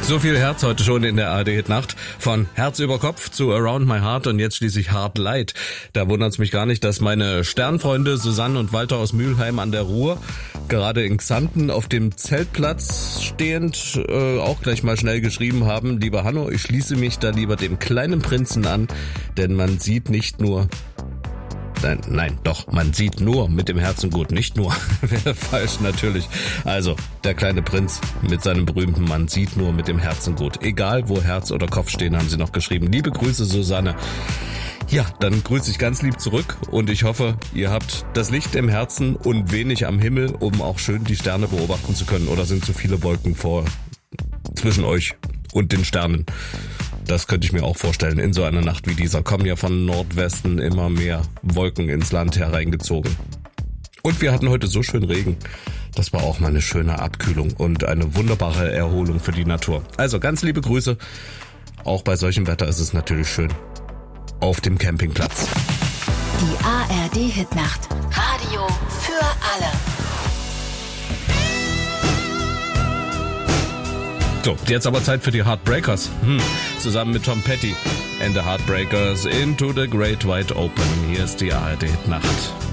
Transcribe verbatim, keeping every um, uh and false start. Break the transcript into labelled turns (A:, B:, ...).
A: So viel Herz heute schon in der A R D-Hit-Nacht. Von Herz über Kopf zu Around My Heart und jetzt schließlich Hard Light. Da wundert es mich gar nicht, dass meine Sternfreunde Susanne und Walter aus Mülheim an der Ruhr gerade in Xanten auf dem Zeltplatz stehend äh, auch gleich mal schnell geschrieben haben: Lieber Hanno, ich schließe mich da lieber dem kleinen Prinzen an, denn man sieht nicht nur... Nein, nein, doch, man sieht nur mit dem Herzen gut, nicht nur. Wäre falsch natürlich. Also, der kleine Prinz mit seinem berühmten Man sieht nur mit dem Herzen gut. Egal, wo Herz oder Kopf stehen, haben sie noch geschrieben. Liebe Grüße, Susanne. Ja, dann grüße ich ganz lieb zurück und ich hoffe, ihr habt das Licht im Herzen und wenig am Himmel, um auch schön die Sterne beobachten zu können. Oder sind zu viele Wolken vor zwischen euch und den Sternen? Das könnte ich mir auch vorstellen, in so einer Nacht wie dieser kommen ja von Nordwesten immer mehr Wolken ins Land hereingezogen. Und wir hatten heute so schön Regen. Das war auch mal eine schöne Abkühlung und eine wunderbare Erholung für die Natur. Also ganz liebe Grüße. Auch bei solchem Wetter ist es natürlich schön. Auf dem Campingplatz.
B: Die A R D-Hit-Nacht. Radio für alle.
A: So, jetzt aber Zeit für die Heartbreakers. Hm, zusammen mit Tom Petty and the Heartbreakers into the Great Wide Open. Hier ist die A R D-Nacht.